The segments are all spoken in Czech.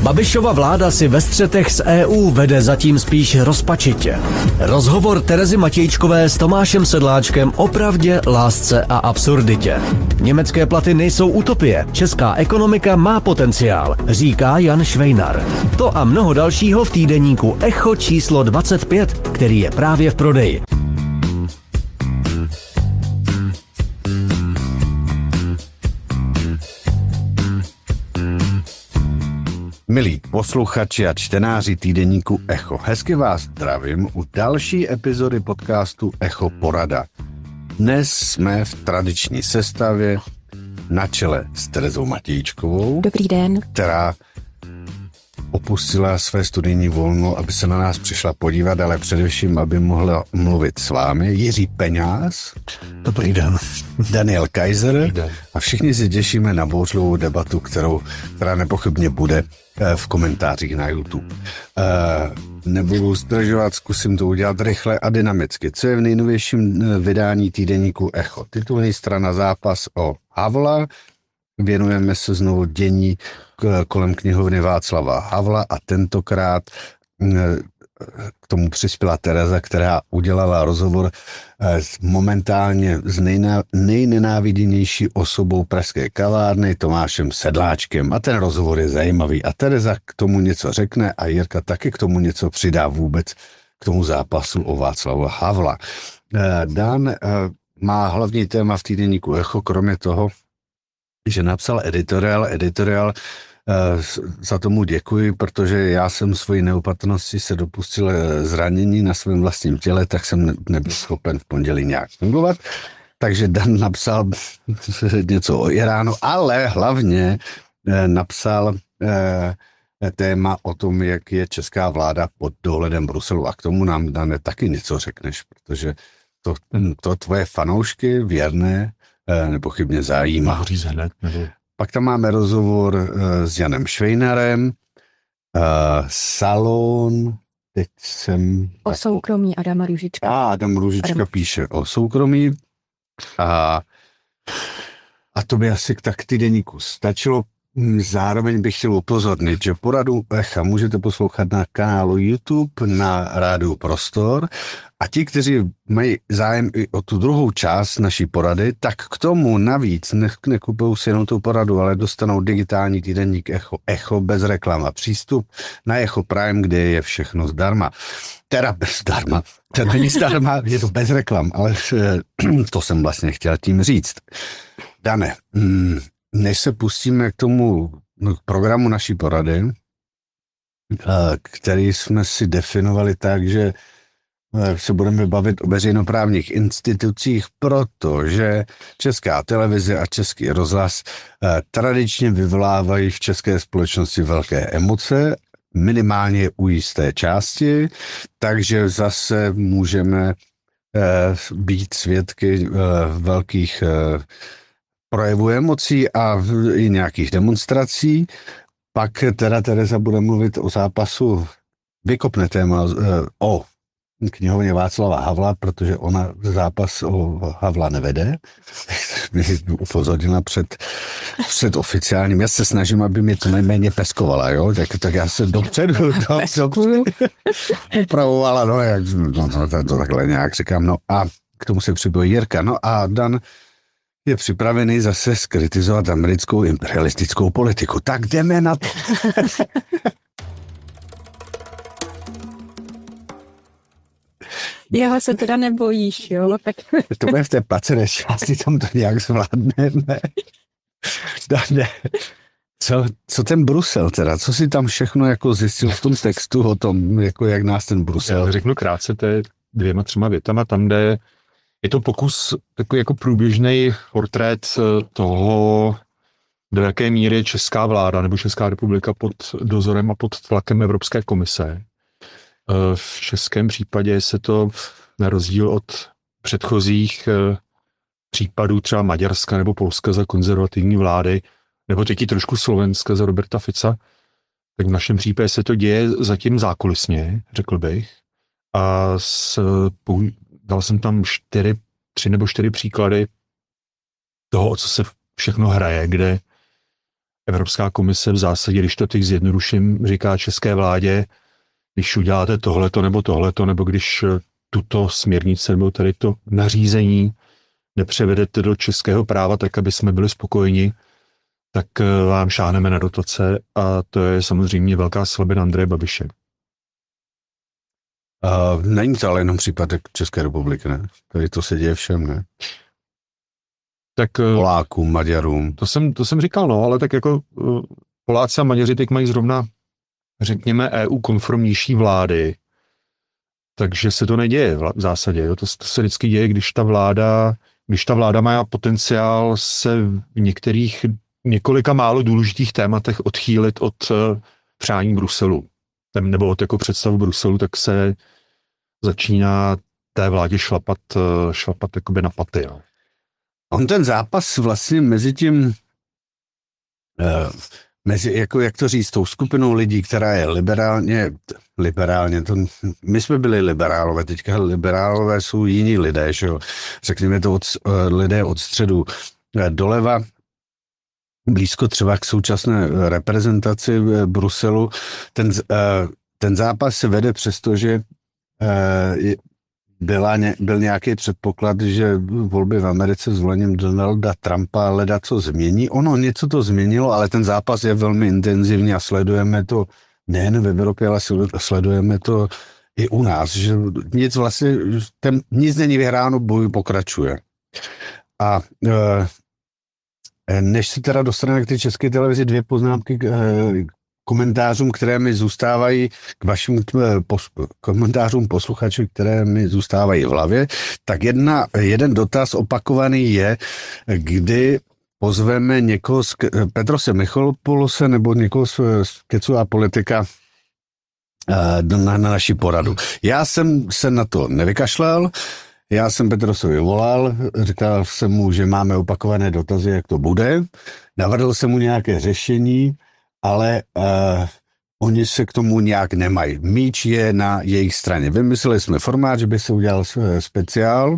Babišova vláda si ve střetech s EU vede zatím spíš rozpačitě. Rozhovor Terezy Matějčkové s Tomášem Sedláčkem o pravdě, lásce a absurditě. Německé platy nejsou utopie, česká ekonomika má potenciál, říká Jan Švejnar. To a mnoho dalšího v týdeníku Echo číslo 25, který je právě v prodeji. Milí posluchači a čtenáři týdeníku Echo, hezky vás zdravím u další epizody podcastu Echo Porada. Dnes jsme v tradiční sestavě na čele s Terezou Matějčkovou. Dobrý den. Která opustila své studijní volno, aby se na nás přišla podívat, ale především, aby mohla mluvit s vámi. Jiří Peňáz. Dobrý den. Daniel Kaiser. A všichni si těšíme na bouřlivou debatu, která nepochybně bude v komentářích na YouTube. Nebudu zdržovat, zkusím to udělat rychle a dynamicky. Co je v nejnovějším vydání týdeníku Echo? Titulní strana Zápas o Havla. Věnujeme se znovu dění kolem knihovny Václava Havla a tentokrát k tomu přispěla Tereza, která udělala rozhovor momentálně s nejnenáviděnější osobou pražské kavárny Tomášem Sedláčkem. A ten rozhovor je zajímavý. A Tereza k tomu něco řekne a Jirka taky k tomu něco přidá vůbec k tomu zápasu o Václava Havla. Dan má hlavní téma v týdeníku Echo, kromě toho, že napsal editoriál, za tomu děkuji, protože já jsem svojí neopatrnosti se dopustil zranění na svém vlastním těle, tak jsem nebyl schopen v pondělí nějak fungovat. Takže Dan napsal něco o Iránu, ale hlavně napsal téma o tom, jak je česká vláda pod dohledem Bruselu. A k tomu nám, Dane, taky něco řekneš, protože to tvoje fanoušky věrné nepochybně zajímá. Pak tam máme rozhovor s Janem Švejnarem, Salon, teď jsem... O soukromí Adama Růžička. Adam Růžička píše o soukromí a to by asi tak k týdeníku stačilo. Zároveň bych chtěl upozornit, že poradu Echa můžete poslouchat na kanálu YouTube, na rádiu Prostor a ti, kteří mají zájem i o tu druhou část naší porady, tak k tomu navíc nekupují si jenom tu poradu, ale dostanou digitální týdeník Echo bez reklam a přístup na Echo Prime, kde je všechno zdarma. Teda bez zdarma. To není zdarma, je to bez reklam, ale to jsem vlastně chtěl tím říct. Dane, než se pustíme k tomu programu naší porady, který jsme si definovali tak, že se budeme bavit o veřejnoprávních institucích, protože Česká televize a Český rozhlas tradičně vyvolávají v české společnosti velké emoce, minimálně u jisté části, takže zase můžeme být svědky velkých projevů emocí a i nějakých demonstrací. Pak teda Tereza bude mluvit o zápasu, vykopne téma o knihovně Václava Havla, protože ona zápas o Havla nevede. Mě upozornila před oficiálním. Já se snažím, aby mě to nejméně peskovala, jo? Tak já se dopředu upravovala, to takhle nějak říkám. No a k tomu se připojí Jirka. No a Dan je připravený zase skritizovat americkou imperialistickou politiku. Tak jdeme na to. Jeho se teda nebojíš, jo? To bude v té placené části, tam to nějak zvládneme. Co ten Brusel teda? Co si tam všechno jako zjistil v tom textu o tom, jako jak nás ten Brusel? Já řeknu krátce, to je 2-3 větama, tam, kde je to pokus jako průběžný portrét toho, do jaké míry je česká vláda nebo Česká republika pod dozorem a pod tlakem Evropské komise. V českém případě se to na rozdíl od předchozích případů třeba Maďarska nebo Polska za konzervativní vlády, nebo teď i trošku Slovenska za Roberta Fica, tak v našem případě se to děje zatím zákulisně, řekl bych. A dal jsem tam 3 nebo 4 příklady toho, o co se všechno hraje, kde Evropská komise v zásadě, když to teď zjednoduším, říká české vládě, když uděláte tohleto, nebo když tuto směrnici nebo tady to nařízení nepřevedete do českého práva tak, aby jsme byli spokojeni, tak vám šáhneme na dotace a to je samozřejmě velká slabina Andreje Babiše. Není to ale jenom případek České republiky, ne? Tady to se děje všem, ne? Tak, Polákům, Maďarům. To jsem říkal, no, ale tak jako Poláci a Maďaři teď mají zrovna, řekněme, EU konformnější vlády, takže se to neděje v zásadě. Jo? To se vždycky děje, když ta vláda má potenciál se v některých několika málo důležitých tématech odchýlit od přání Bruselu. Nebo od jako představu Bruselu, tak se začíná té vládě šlapat jakoby na paty. Jo. On ten zápas vlastně mezi tím, jako jak to říct, tou skupinou lidí, která je liberálně, my jsme byli liberálové, teďka liberálové jsou jiní lidé, že jo? Řekněme to lidé od středu doleva, blízko třeba k současné reprezentaci Bruselu. Ten zápas se vede přesto, že byl nějaký předpoklad, že volby v Americe zvolením Donalda Trumpa ledaco změní. Ono něco to změnilo, ale ten zápas je velmi intenzivní a sledujeme to nejen v Evropě, ale sledujeme to i u nás, že nic není vyhráno, boj pokračuje. A než se teda dostaneme k té České televizi, 2 poznámky k komentářům, které mi zůstávají, k vašim komentářům posluchačů, které mi zůstávají v hlavě, tak jeden dotaz opakovaný je, kdy pozveme někoho z Petrose Michalopolose nebo někoho z Kecu a politika na naši poradu. Já jsem se na to nevykašlal, já jsem Petrosovi volal, říkal jsem mu, že máme opakované dotazy, jak to bude. Navrhl jsem mu nějaké řešení, ale oni se k tomu nějak nemají. Míč je na jejich straně. Vymysleli jsme formát, že by se udělal speciál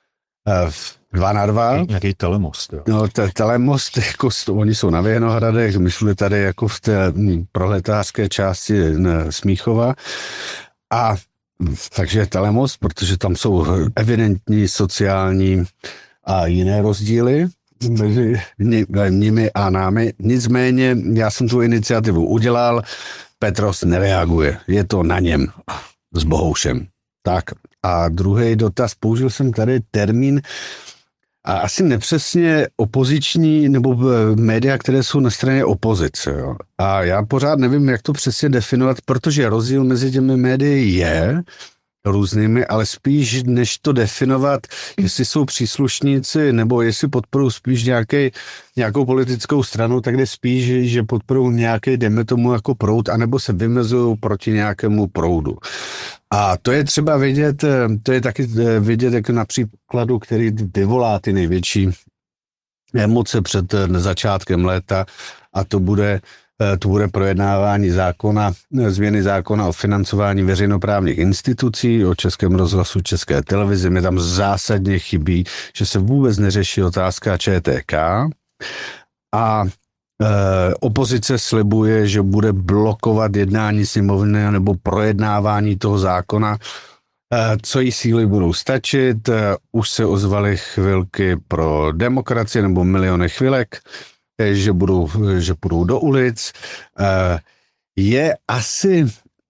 2x2. Nějaký telemost. Jo. No, telemost, jako, oni jsou na Věnohradech, my jsme tady jako v té proletářské části Smíchova. A takže telemost, protože tam jsou evidentní sociální a jiné rozdíly mezi nimi a námi. Nicméně já jsem tu iniciativu udělal, Petros nereaguje, je to na něm s Bohoušem. Tak a druhý dotaz, použil jsem tady termín a asi nepřesně opoziční nebo média, které jsou na straně opozice. Jo. A já pořád nevím, jak to přesně definovat, protože rozdíl mezi těmi médii je různými, ale spíš než to definovat, jestli jsou příslušníci nebo jestli podporují spíš nějakou politickou stranu, tak jde spíš, že podporují nějaký, jdeme tomu jako proud, anebo se vymezují proti nějakému proudu. A to je třeba vidět, to je taky vidět jako na příkladu, který vyvolá ty největší emoce před začátkem léta, a to bude projednávání změny zákona o financování veřejnoprávních institucí, o Českém rozhlasu, České televizi. Mě tam zásadně chybí, že se vůbec neřeší otázka ČTK a opozice slibuje, že bude blokovat jednání sněmovny nebo projednávání toho zákona. Co jí síly budou stačit? Už se ozvaly chvilky pro demokracii nebo miliony chvilek, že půjdou do ulic. Je asi,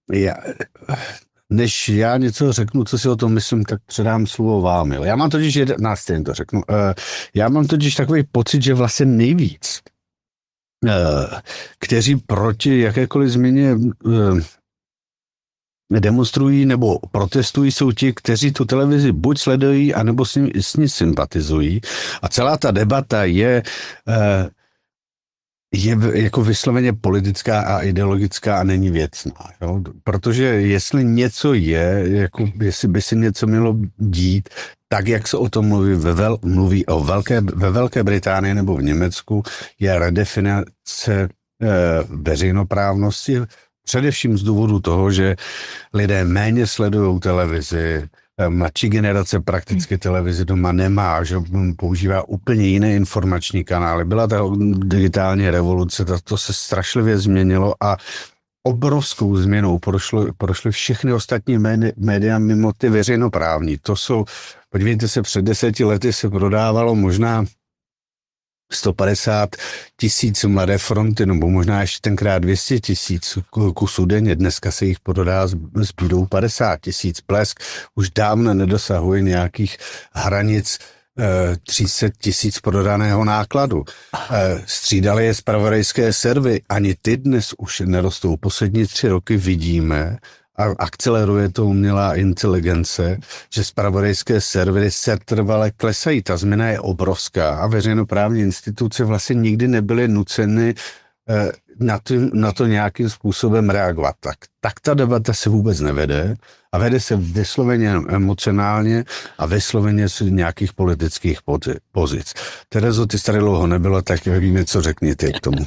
než já něco řeknu, co si o tom myslím, tak předám slovo vám. Jo. Já mám totiž, to řeknu, já mám totiž takový pocit, že vlastně nejvíc, kteří proti jakékoliv změně demonstrují nebo protestují, jsou ti, kteří tu televizi buď sledují, anebo s ní sympatizují. A celá ta debata je jako vysloveně politická a ideologická a není věcná. Jo? Protože jestli něco je, jako jestli by si něco mělo dít, tak jak se o tom mluví ve Velké Británii nebo v Německu, je redefinace veřejnoprávnosti, především z důvodu toho, že lidé méně sledují televizi, mladší generace prakticky televizi doma nemá, že používá úplně jiné informační kanály. Byla ta digitální revoluce, to se strašlivě změnilo a obrovskou změnou prošly všechny ostatní média mimo ty veřejnoprávní. To jsou, podívejte se, před 10 lety se prodávalo možná 150 000 Mladé fronty, nebo možná ještě tenkrát 200 000 kusů denně. Dneska se jich prodá zbydou 50 000. Blesk už dávno nedosahuje nějakých hranic 300 000 prodaného nákladu. Střídaly je zpravodajské servery, ani ty dnes už nerostou. Poslední 3 roky vidíme, a akceleruje to umělá inteligence, že zpravodajské servery setrvale klesají. Ta změna je obrovská a veřejnoprávní instituce vlastně nikdy nebyly nuceny na to nějakým způsobem reagovat. Tak ta debata se vůbec nevede a vede se vysloveně emocionálně a vysloveně z nějakých politických pozic. Terezo, ty tady dlouho nebylo, tak něco řekni ty k tomu.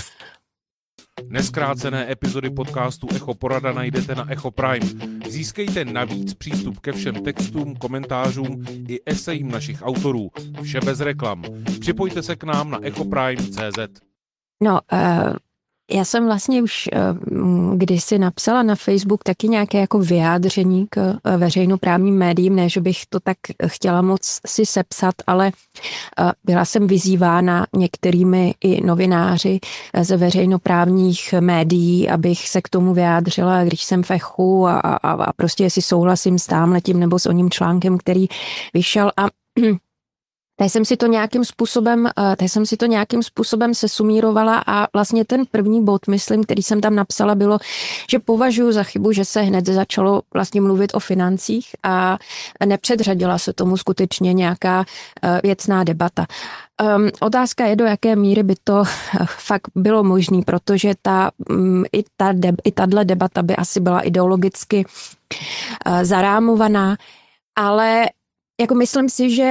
Neskrácené epizody podcastu Echo Porada najdete na Echo Prime. Získejte navíc přístup ke všem textům, komentářům i esejím našich autorů. Vše bez reklam. Připojte se k nám na echoprime.cz. No, já jsem vlastně už kdysi napsala na Facebook taky nějaké jako vyjádření k veřejnoprávním médiím, ne, že bych to tak chtěla moc si sepsat, ale byla jsem vyzývána některými i novináři ze veřejnoprávních médií, abych se k tomu vyjádřila, když jsem v Echu a prostě jestli souhlasím s támhletím nebo s oním článkem, který vyšel a tady jsem si to nějakým způsobem sesumírovala a vlastně ten první bod, myslím, který jsem tam napsala, bylo, že považuji za chybu, že se hned začalo vlastně mluvit o financích a nepředřadila se tomu skutečně nějaká věcná debata. Otázka je, do jaké míry by to fakt bylo možné, protože i tato debata by asi byla ideologicky zarámovaná, ale jako myslím si, že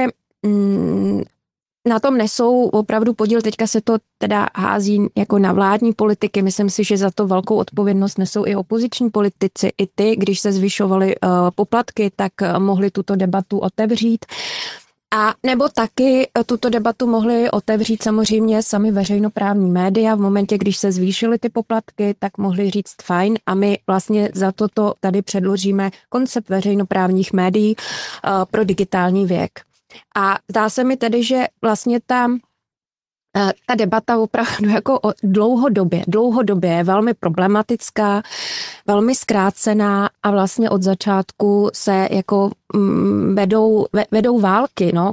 na tom nesou opravdu podíl, teďka se to teda hází jako na vládní politiky, myslím si, že za to velkou odpovědnost nesou i opoziční politici, i ty, když se zvyšovaly poplatky, tak mohli tuto debatu otevřít. A nebo taky tuto debatu mohli otevřít samozřejmě sami veřejnoprávní média. V momentě, když se zvýšily ty poplatky, tak mohli říct fajn a my vlastně za toto tady předložíme koncept veřejnoprávních médií pro digitální věk. A zdá se mi tedy, že vlastně ta debata opravdu jako dlouhodobě je velmi problematická, velmi zkrácená a vlastně od začátku se jako vedou války, no,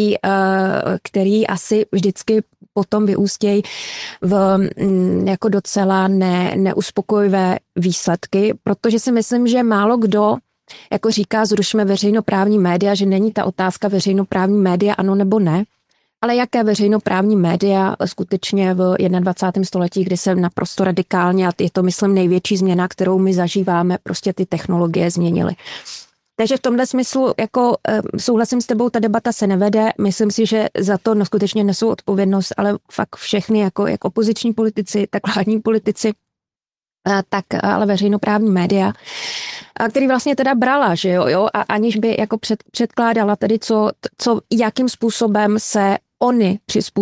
který asi vždycky potom vyústějí v jako docela neuspokojivé výsledky, protože si myslím, že málo kdo jako říká, zrušme veřejnoprávní média, že není ta otázka veřejnoprávní média ano nebo ne, ale jaké veřejnoprávní média skutečně v 21. století, kdy se naprosto radikálně, a je to, myslím, největší změna, kterou my zažíváme, prostě ty technologie změnily. Takže v tomhle smyslu jako souhlasím s tebou, ta debata se nevede, myslím si, že za to skutečně nesou odpovědnost, ale fakt všechny, jako jak opoziční politici, tak vládní politici, tak ale veřejnoprávní média, který vlastně teda brala, že jo, a aniž by jako předkládala tedy jakým způsobem se oni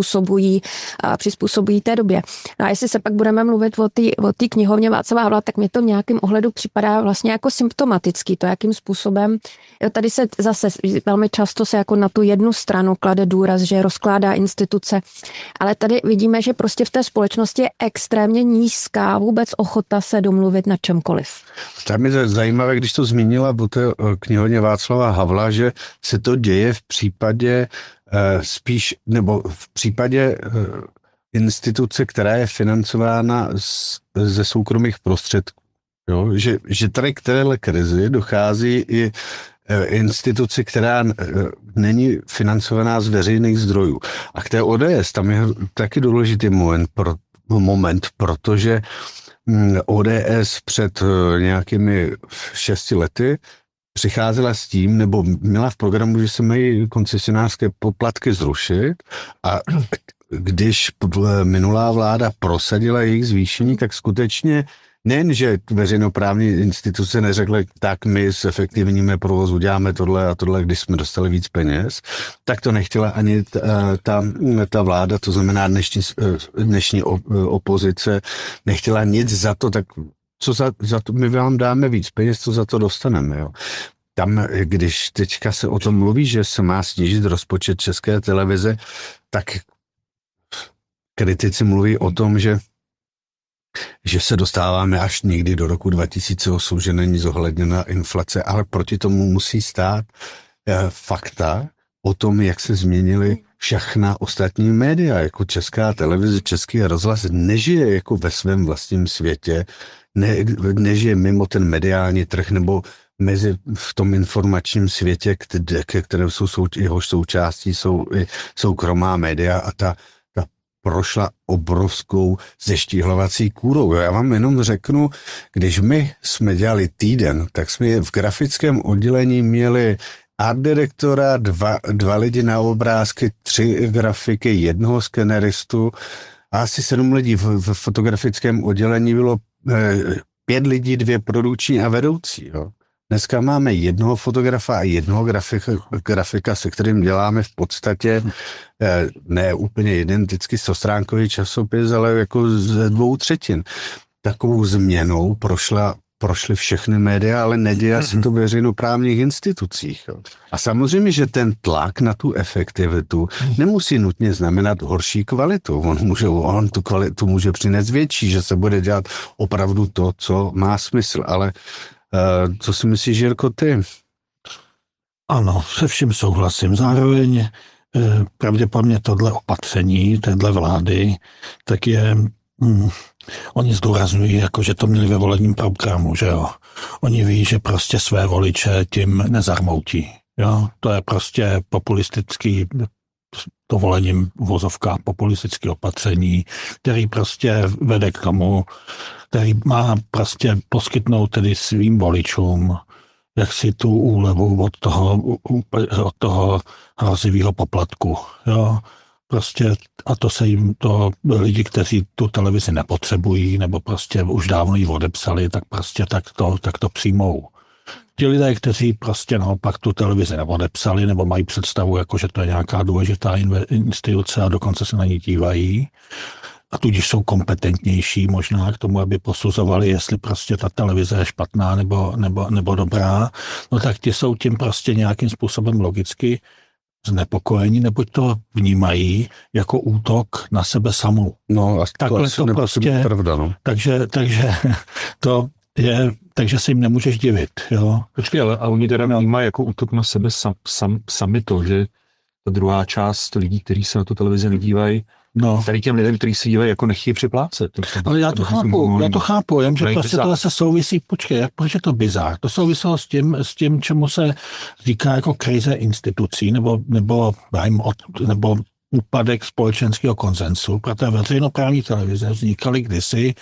přizpůsobují té době. No a jestli se pak budeme mluvit o té knihovně Václava Havla, tak mi to v nějakém ohledu připadá vlastně jako symptomatický, to jakým způsobem, jo, tady se zase velmi často se jako na tu jednu stranu klade důraz, že rozkládá instituce, ale tady vidíme, že prostě v té společnosti je extrémně nízká vůbec ochota se domluvit na čemkoliv. Tam je zajímavé, když to zmínila o té knihovně Václava Havla, že se to děje v případě spíš, nebo v případě instituce, která je financována ze soukromých prostředků. Jo? Že tady k téhle krizi dochází i instituce, která není financovaná z veřejných zdrojů. A k té ODS tam je taky důležitý moment, protože ODS před nějakými 6 lety přicházela s tím, nebo měla v programu, že se mají koncesionářské poplatky zrušit a když minulá vláda prosadila jejich zvýšení, tak skutečně nejen, že veřejnoprávní instituce neřekly, tak my zefektivníme provoz, uděláme tohle a tohle, když jsme dostali víc peněz, tak to nechtěla ani ta vláda, to znamená dnešní opozice, nechtěla nic za to, tak co za to, my vám dáme víc peněz, co za to dostaneme, jo. Tam, když teďka se o tom mluví, že se má snížit rozpočet České televize, tak kritici mluví o tom, že se dostáváme až někdy do roku 2008, že není zohledněna inflace, ale proti tomu musí stát fakta o tom, jak se změnily všechna ostatní média, jako Česká televize, Český rozhlas nežije jako ve svém vlastním světě, nežije mimo ten mediální trh nebo mezi v tom informačním světě, ke kterému jehož součástí jsou i soukromá média a ta prošla obrovskou zeštíhlovací kůrou. Já vám jenom řeknu, když my jsme dělali Týden, tak jsme v grafickém oddělení měli art direktora, dva lidi na obrázky, 3 grafiky, 1 skeneristu a asi 7 lidí. V fotografickém oddělení bylo 5 lidí, 2 produkční a vedoucí. Jo. Dneska máme 1 fotografa a 1 grafika, se kterým děláme v podstatě ne úplně identicky 100stránkový časopis, ale jako ze 2/3. Takovou změnou prošly všechny média, ale nedělá se to v veřejnoprávních institucích. Jo. A samozřejmě, že ten tlak na tu efektivitu nemusí nutně znamenat horší kvalitu. On tu kvalitu může přinést větší, že se bude dělat opravdu to, co má smysl, ale co si myslíš, Jirko, ty? Ano, se vším souhlasím. Zároveň pravděpodobně tohle opatření, téhle vlády, tak je, oni zdůrazňují, jako, že to měli ve volebním programu, že jo. Oni ví, že prostě své voliče tím nezarmoutí. Jo? To je prostě populistický, dovolením vozovka populistické opatření, který prostě vede k tomu, který má prostě poskytnout tedy svým voličům jak si tu úlevu od toho hrozivého poplatku. Jo? Prostě a to se jim to lidi, kteří tu televizi nepotřebují nebo prostě už dávno ji odepsali, tak prostě tak to přijmou. Ti lidé, kteří prostě naopak tu televizi neodepsali nebo mají představu, jako že to je nějaká důležitá instituce a dokonce se na ní dívají a tudíž jsou kompetentnější možná k tomu, aby posuzovali, jestli prostě ta televize je špatná nebo dobrá, no tak ti jsou tím prostě nějakým způsobem logicky znepokojení, neboť to vnímají jako útok na sebe samou. No a takhle to prostě, pravda, no. Takže to je, takže se jim nemůžeš divit, jo. Počkej, ale a oni teda vnímají jako útok na sebe sami to, že ta druhá část lidí, kteří se na tu televizi nedívají, tady těm lidem, kteří se dívají, jako nechtějí připlácet. Ale já to chápu, jenže prostě tohle se souvisí, počkej, proč je to bizár? To souviselo s tím, čemu se říká jako krize institucí, nebo úpadek společenského konsensu, protože veřejnoprávní televize vznikaly kdysi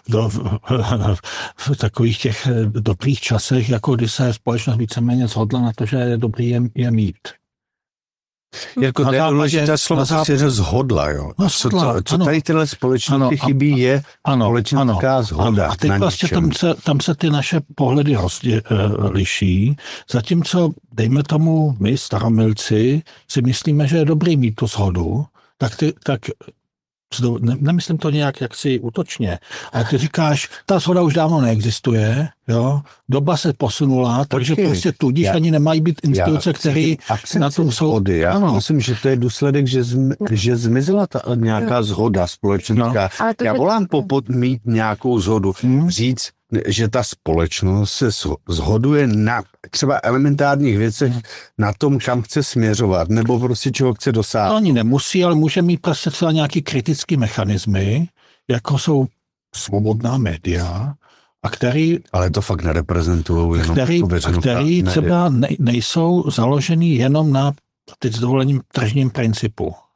v takových těch dobrých časech, jako kdy se společnost víceméně shodla na to, že je dobrý je mít. Jirko, to je důležité slovo, že zhodla, jo. Co tady tyhle společnosti chybí, je společenská zhoda. A teď vlastně tam se ty naše pohledy liší, zatímco, dejme tomu, my, staromilci, si myslíme, že je dobrý mít tu shodu, tak nemyslím to nějak jaksi útočně, ale ty říkáš, ta shoda už dávno neexistuje, jo, doba se posunula, takže prostě tudíž ani nemají být instituce, které na tom jsou. Já myslím, že to je důsledek, že zmizela ta nějaká shoda společenská. Já volám mít nějakou shodu, říct, že ta společnost se shoduje na třeba elementárních věcech, na tom, kam chce směřovat, nebo prostě čeho chce dosáhnout. No, oni nemusí, ale může mít prostě třeba nějaký kritický mechanismy, jako jsou svobodná média, a který... Ale to fakt nereprezentují jenom který třeba nejsou založený jenom na, teď s dovolením, tržním principu.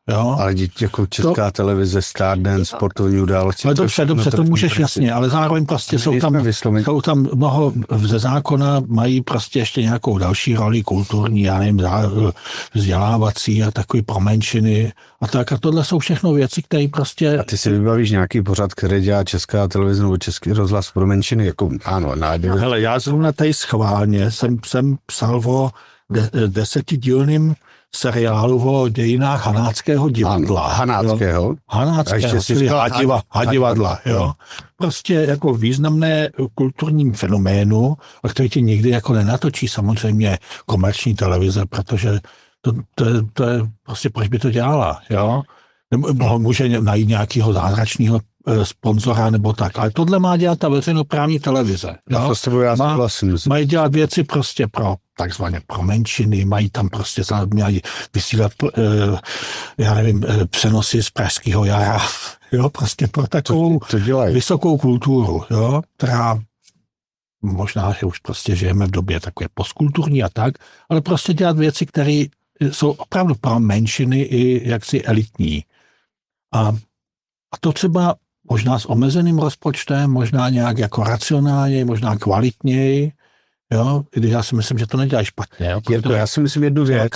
Jo? Ale jako Česká televize, Stardance, sportovní události. Ale dobře, to můžeš jasně, ale zároveň prostě jsou tam mnoho ze zákona, mají prostě ještě nějakou další roli kulturní, já nevím, vzdělávací a takový pro menšiny a tak. A tohle jsou všechno věci, které prostě... A ty si vybavíš nějaký pořad, který dělá Česká televize nebo Český rozhlas pro menšiny? Jako, ano, nájde. Hele, já zrovna tady schválně jsem psal o 10dílným seriálu o dějinách Hanáckého divadla. Hanáckého? Hanáckého, Hadivadla, jo. Prostě jako významné kulturním fenoménu, o který ti nikdy jako nenatočí samozřejmě komerční televize, protože to je prostě, proč by to dělala, jo. Nebo může najít nějakého zázračného sponzora nebo tak, ale tohle má dělat ta veřejnoprávní televize. Jo? Mají dělat věci prostě pro takzvaně pro menšiny, mají tam prostě mají vysílat, já nevím, přenosy z Pražského jara, jo, prostě pro takovou vysokou kulturu, jo, která možná, že už prostě žijeme v době takové postkulturní a tak, ale prostě dělat věci, které jsou opravdu pro menšiny i jaksi elitní. A to třeba možná s omezeným rozpočtem, možná nějak jako racionálně, možná kvalitněji, jo, když já si myslím, že to nedělají špatně. Jo, já si myslím jednu věc,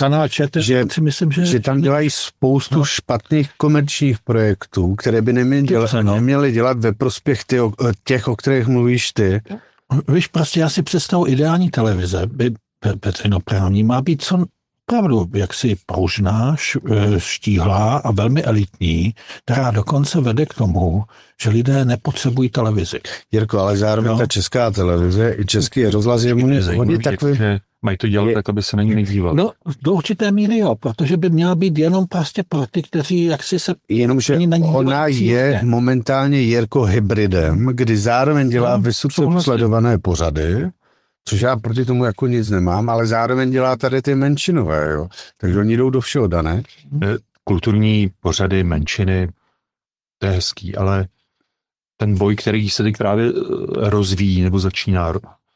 že tam dělají spoustu špatných komerčních projektů, které by neměly dělat ve prospěch těch, o kterých mluvíš ty. Víš, prostě já si představu ideální televize, veřejnoprávní má být co opravdu jaksi pružná, štíhlá a velmi elitní, která dokonce vede k tomu, že lidé nepotřebují televizi. Jirko, ale zároveň ta Česká televize i Český rozhlas je hodně takový... Mají to dělat tak, aby se na ní nedíval. No, do určité míry jo, protože by měla být jenom prostě pro ty, kteří jaksi se... Jenomže ona je momentálně, Jirko, hybridem, kdy zároveň dělá vysoce sledované pořady, což já proti tomu jako nic nemám, ale zároveň dělá tady ty menšinové, jo. Takže oni jdou do všeho, dané. Kulturní pořady, menšiny, to je hezký, ale ten boj, který se teď právě rozvíjí nebo začíná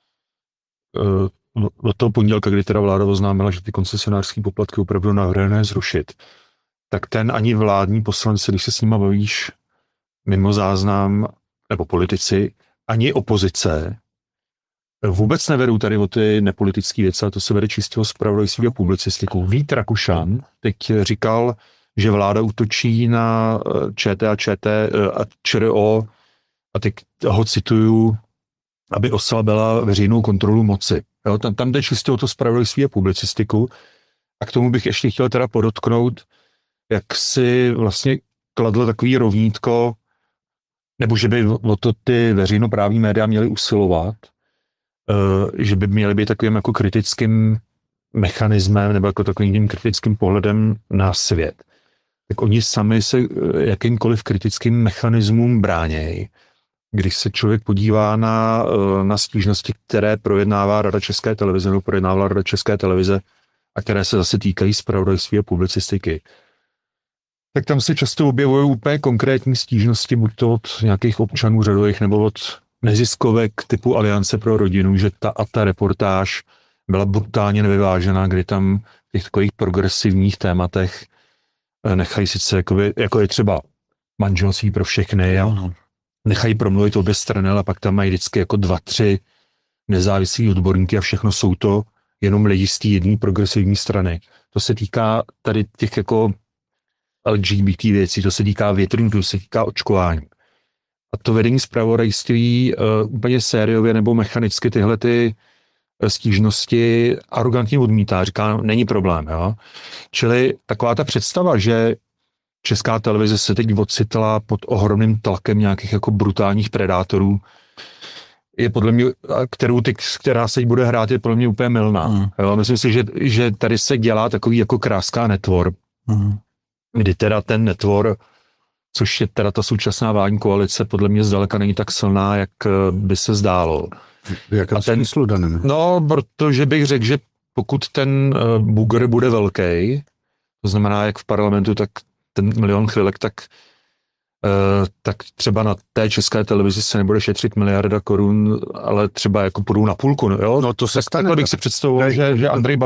od toho pondělka, kdy teda vláda oznámila, že ty koncesionářské poplatky opravdu navrhne zrušit, tak ten ani vládní poslanci, když se s nima bavíš mimo záznam, nebo politici, ani opozice, vůbec nevedou tady o ty nepolitické věci, ale to se vede čistého zpravodajství a publicistikou. Vít Rakušan teď říkal, že vláda útočí na ČT a ČRO a teď ho cituju, aby oslabila veřejnou kontrolu moci. Jo, tam jde čistě o to zpravodajství a publicistiku. A k tomu bych ještě chtěl teda podotknout, jak si vlastně kladl takový rovnítko, nebo že by o to ty veřejnoprávní média měly usilovat, že by měly být takovým jako kritickým mechanismem nebo jako takovým tím kritickým pohledem na svět. Tak oni sami se jakýmkoliv kritickým mechanismům bránějí. Když se člověk podívá na stížnosti, které projednává Rada České televize nebo projednávala Rada České televize a které se zase týkají zpravodajství a publicistiky, tak tam se často objevují úplně konkrétní stížnosti, buď to od nějakých občanů řadových nebo od neziskovek typu Aliance pro rodinu, že ta reportáž byla brutálně nevyvážená, kdy tam v těch takových progresivních tématech nechají sice, jako je třeba manželství pro všechny, nechají promluvit obě strany, ale pak tam mají vždycky jako 2-3 nezávislí odborníky a všechno jsou to jenom lidi z té jedné progresivní strany. To se týká tady těch jako LGBT věcí, to se týká větrníků, to se týká očkování. A to vedení zpravodajství úplně sériově nebo mechanicky tyhle ty stížnosti arrogantně odmítá, říká, není problém. Jo? Čili taková ta představa, že Česká televize se teď ocitla pod ohromným tlakem nějakých jako brutálních predátorů, je podle mě, která se bude hrát, je podle mě úplně mylná. Jo? Myslím si, že tady se dělá takový jako kráská netvor, kdy teda ten netvor, což je teda ta současná vládní koalice, podle mě zdaleka není tak silná, jak by se zdálo. Jakém smyslu daném? No, protože bych řekl, že pokud ten bugr bude velký, to znamená jak v parlamentu, tak ten 1 milion chvilek, tak třeba na té České televizi se nebude šetřit 1 miliarda korun, ale třeba jako půjdu na půlku. Jo? No to se stane. Takhle bych si představoval, že Andrej